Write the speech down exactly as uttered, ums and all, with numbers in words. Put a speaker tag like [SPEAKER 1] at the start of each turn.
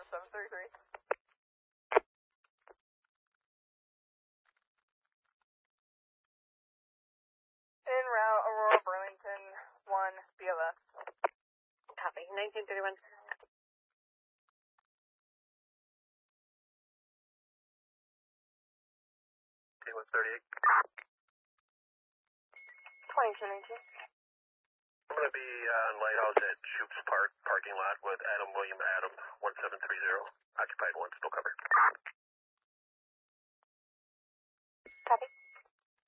[SPEAKER 1] seven thirty-three. En route, Aurora Burlington, one, B L S.
[SPEAKER 2] Copy, nineteen thirty-one.
[SPEAKER 3] T one thirty-eight.
[SPEAKER 2] twenty-two nineteen.
[SPEAKER 3] I'm going to be uh, on Lighthouse at Shoops Park parking lot with Adam William Adam, one seven three zero. Occupied one, still covered.